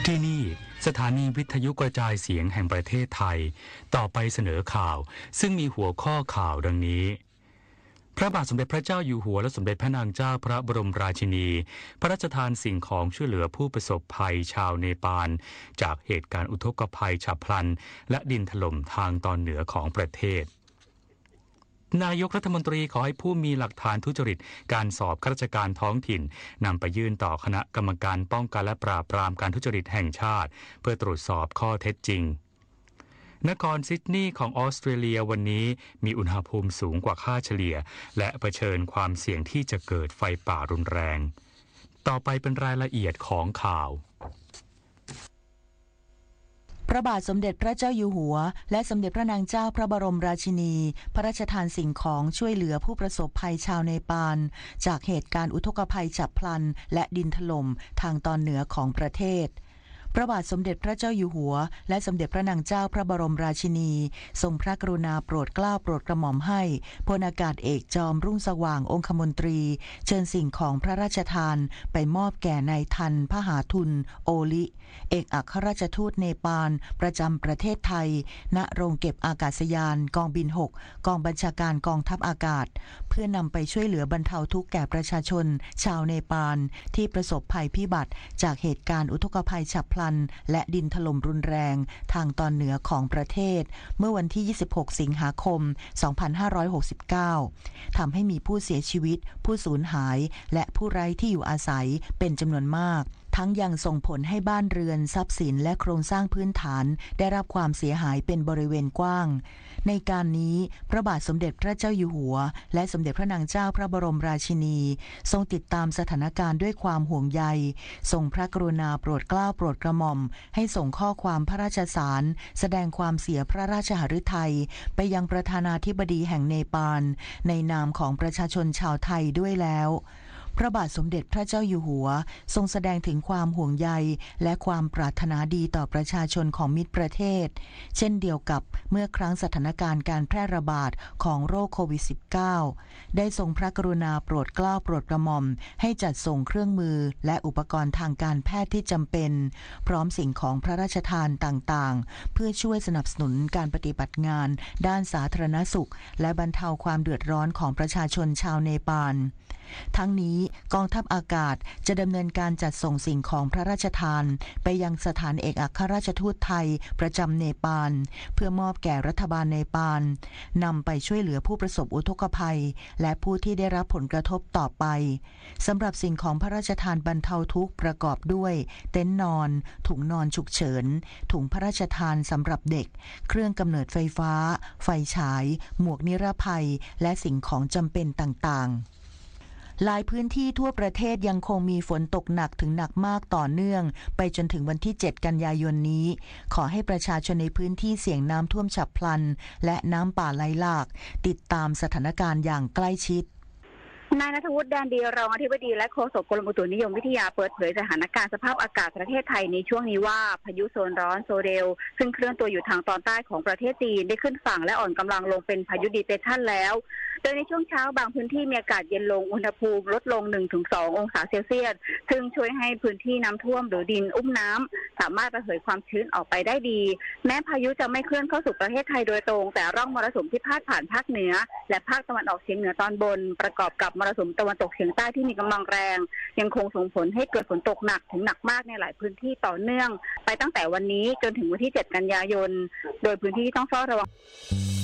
ที่นี่สถานีวิทยุกระจายเสียงแห่งประเทศไทยต่อไปเสนอข่าวซึ่งมีหัวข้อข่าวดังนี้พระบาทสมเด็จพระเจ้าอยู่หัวและสมเด็จพระนางเจ้าพระบรมราชินีพระราชทานสิ่งของช่วยเหลือผู้ประสบภัยชาวเนปาลจากเหตุการณ์อุทกภัยฉับพลันและดินถล่มทางตอนเหนือของประเทศนายกรัฐมนตรีขอให้ผู้มีหลักฐานทุจริตการสอบข้าราชการท้องถิ่นนำไปยื่นต่อคณะกรรมการป้องกันและปราบปรามการทุจริตแห่งชาติเพื่อตรวจสอบข้อเท็จจริงนครซิดนีย์ของออสเตรเลียวันนี้มีอุณหภูมิสูงกว่าค่าเฉลี่ยและเผชิญความเสี่ยงที่จะเกิดไฟป่ารุนแรงต่อไปเป็นรายละเอียดของข่าวพระบาทสมเด็จพระเจ้าอยู่หัวและสมเด็จพระนางเจ้าพระบรมราชินีพระราชทานสิ่งของช่วยเหลือผู้ประสบภัยชาวเนปาลจากเหตุการณ์อุทกภัยฉับพลันและดินถล่มทางตอนเหนือของประเทศพระบาทสมเด็จพระเจ้าอยู่หัวและสมเด็จพระนางเจ้าพระบรมราชินีทรงพระกรุณาโปรดเกล้าโปรดกระหม่อมให้พลอากาศเอกจอมรุ่งสว่างองคมนตรีเชิญสิ่งของพระราชทานไปมอบแก่นายทันพหาทุนโอลิเอกอัครราชทูตเนปาลประจำประเทศไทยณโรงเก็บอากาศยานกองบิน6กองบัญชาการกองทัพอากาศเพื่อนำไปช่วยเหลือบรรเทาทุกข์แก่ประชาชนชาวเนปาลที่ประสบภัยพิบัติจากเหตุการณ์อุทกภัยฉับพลันและดินถล่มรุนแรงทางตอนเหนือของประเทศเมื่อวันที่26สิงหาคม2569ทำให้มีผู้เสียชีวิตผู้สูญหายและผู้ไร้ที่อยู่อาศัยเป็นจำนวนมากทั้งยังส่งผลให้บ้านเรือนทรัพย์สินและโครงสร้างพื้นฐานได้รับความเสียหายเป็นบริเวณกว้างในการนี้พระบาทสมเด็จพระเจ้าอยู่หัวและสมเด็จพระนางเจ้าพระบรมราชินีทรงติดตามสถานการณ์ด้วยความห่วงใยทรงพระกรุณาโปรดเกล้าโปรดกระหม่อมให้ส่งข้อความพระราชสารแสดงความเสียพระราชหฤทัยไปยังประธานาธิบดีแห่งเนปาลในนามของประชาชนชาวไทยด้วยแล้วพระบาทสมเด็จพระเจ้าอยู่หัวทรงแสดงถึงความห่วงใยและความปรารถนาดีต่อประชาชนของมิตรประเทศเช่นเดียวกับเมื่อครั้งสถานการณ์การแพร่ระบาดของโรคโควิด -19 ได้ทรงพระกรุณาโปรดเกล้าโปรดกระหม่อมให้จัดส่งเครื่องมือและอุปกรณ์ทางการแพทย์ที่จำเป็นพร้อมสิ่งของพระราชทานต่างๆเพื่อช่วยสนับสนุนการปฏิบัติงานด้านสาธารณสุขและบรรเทาความเดือดร้อนของประชาชนชาวเนปาลทั้งนี้กองทัพอากาศจะดำเนินการจัดส่งสิ่งของพระราชทานไปยังสถานเอกอัครราชทูตไทยประจำเนปาลเพื่อมอบแก่รัฐบาลเนปาลนำไปช่วยเหลือผู้ประสบอุทกภัยและผู้ที่ได้รับผลกระทบต่อไปสำหรับสิ่งของพระราชทานบรรเทาทุกข์ประกอบด้วยเต็นท์นอนถุงนอนฉุกเฉินถุงพระราชทานสำหรับเด็กเครื่องกำเนิดไฟฟ้าไฟฉายหมวกนิรภัยและสิ่งของจำเป็นต่างๆหลายพื้นที่ทั่วประเทศยังคงมีฝนตกหนักถึงหนักมากต่อเนื่องไปจนถึงวันที่7กันยายนนี้ขอให้ประชาชนในพื้นที่เสี่ยงน้ำท่วมฉับพลันและน้ำป่าไหลหลากติดตามสถานการณ์อย่างใกล้ชิดนายณัฐวุฒิ แดนดีรองอธิบดีและโฆษกกรมอุตุนิยมวิทยาเปิดเผยสถานการณ์สภาพอากาศประเทศไทยในช่วงนี้ว่าพายุโซนร้อนโซเดลซึ่งเคลื่อนตัวอยู่ทางตอนใต้ของประเทศจีนได้ขึ้นฝั่งและอ่อนกำลังลงเป็นพายุดีเปรสชันแล้วโดยในช่วงเช้าบางพื้นที่มีอากาศเย็นลงอุณหภูมิลดลง 1-2 องศาเซลเซียสซึ่งช่วยให้พื้นที่น้ำท่วมหรือดินอุ้มน้ำสามารถระเหยความชื้นออกไปได้ดีแม้พายุจะไม่เคลื่อนเข้าสู่ประเทศไทยโดยตรงแต่ร่องมรสุมที่พาดผ่านภาคเหนือและภาคตะวันออกเฉียงเหนือตอนบนประกอบกับมรสุมตะวันตกเฉียงใต้ที่มีกำลังแรงยังคงส่งผลให้เกิดฝนตกหนักถึงหนักมากในหลายพื้นที่ต่อเนื่องไปตั้งแต่วันนี้จนถึงวันที่7กันยายนโดยพื้นที่ที่ต้องเฝ้าระวัง